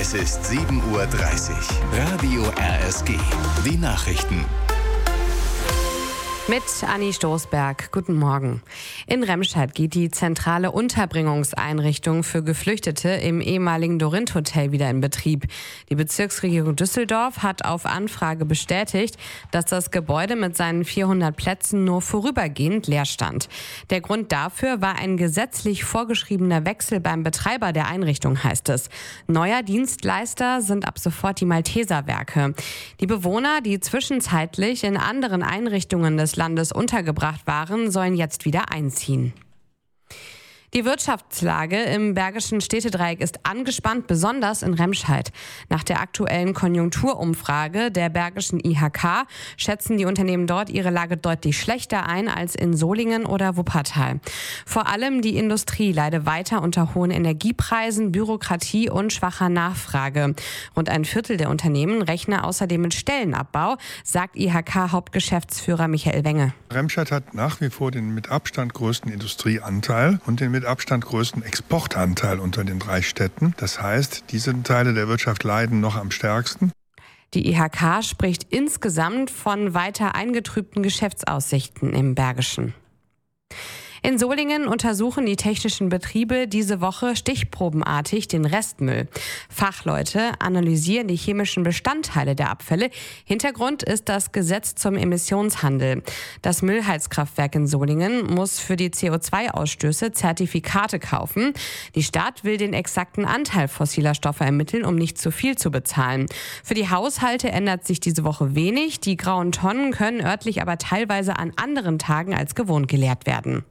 Es ist 7:30 Uhr. Radio RSG. Die Nachrichten. Mit Anni Stoßberg. Guten Morgen. In Remscheid geht die zentrale Unterbringungseinrichtung für Geflüchtete im ehemaligen Dorint-Hotel wieder in Betrieb. Die Bezirksregierung Düsseldorf hat auf Anfrage bestätigt, dass das Gebäude mit seinen 400 Plätzen nur vorübergehend leer stand. Der Grund dafür war ein gesetzlich vorgeschriebener Wechsel beim Betreiber der Einrichtung, heißt es. Neuer Dienstleister sind ab sofort die Malteserwerke. Die Bewohner, die zwischenzeitlich in anderen Einrichtungen des Landes untergebracht waren, sollen jetzt wieder einziehen. Die Wirtschaftslage im Bergischen Städtedreieck ist angespannt, besonders in Remscheid. Nach der aktuellen Konjunkturumfrage der Bergischen IHK schätzen die Unternehmen dort ihre Lage deutlich schlechter ein als in Solingen oder Wuppertal. Vor allem die Industrie leide weiter unter hohen Energiepreisen, Bürokratie und schwacher Nachfrage. Rund ein Viertel der Unternehmen rechne außerdem mit Stellenabbau, sagt IHK-Hauptgeschäftsführer Michael Wenge. Remscheid hat nach wie vor den mit Abstand größten Industrieanteil und den mit Abstand größten Exportanteil unter den 3 Städten. Das heißt, diese Teile der Wirtschaft leiden noch am stärksten. Die IHK spricht insgesamt von weiter eingetrübten Geschäftsaussichten im Bergischen. In Solingen untersuchen die technischen Betriebe diese Woche stichprobenartig den Restmüll. Fachleute analysieren die chemischen Bestandteile der Abfälle. Hintergrund ist das Gesetz zum Emissionshandel. Das Müllheizkraftwerk in Solingen muss für die CO2-Ausstöße Zertifikate kaufen. Die Stadt will den exakten Anteil fossiler Stoffe ermitteln, um nicht zu viel zu bezahlen. Für die Haushalte ändert sich diese Woche wenig. Die grauen Tonnen können örtlich aber teilweise an anderen Tagen als gewohnt geleert werden.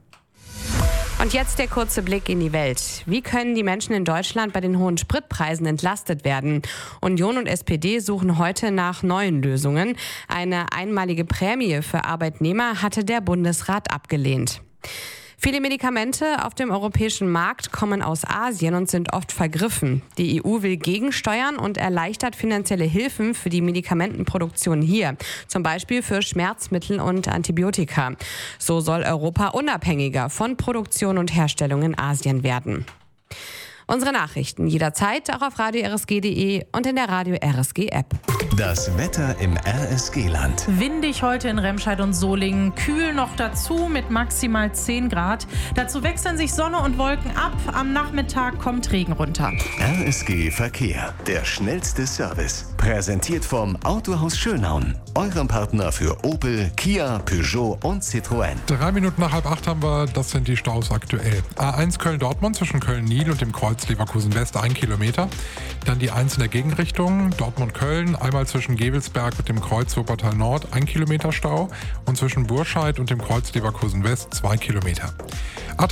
Und jetzt der kurze Blick in die Welt. Wie können die Menschen in Deutschland bei den hohen Spritpreisen entlastet werden? Union und SPD suchen heute nach neuen Lösungen. Eine einmalige Prämie für Arbeitnehmer hatte der Bundesrat abgelehnt. Viele Medikamente auf dem europäischen Markt kommen aus Asien und sind oft vergriffen. Die EU will gegensteuern und erleichtert finanzielle Hilfen für die Medikamentenproduktion hier, zum Beispiel für Schmerzmittel und Antibiotika. So soll Europa unabhängiger von Produktion und Herstellung in Asien werden. Unsere Nachrichten jederzeit auch auf radio-rsg.de und in der Radio RSG App. Das Wetter im RSG-Land. Windig heute in Remscheid und Solingen, kühl noch dazu mit maximal 10 Grad. Dazu wechseln sich Sonne und Wolken ab. Am Nachmittag kommt Regen runter. RSG Verkehr, der schnellste Service. Präsentiert vom Autohaus Schönhauen, eurem Partner für Opel, Kia, Peugeot und Citroën. 3 Minuten nach 7:30 haben wir, das sind die Staus aktuell. A1 Köln-Dortmund zwischen Köln-Nil und dem Kreuz Leverkusen-West 1 Kilometer. Dann die 1 in der Gegenrichtung, Dortmund-Köln, einmal zwischen Gevelsberg und dem Kreuz Wuppertal-Nord 1 Kilometer Stau und zwischen Burscheid und dem Kreuz Leverkusen-West 2 Kilometer.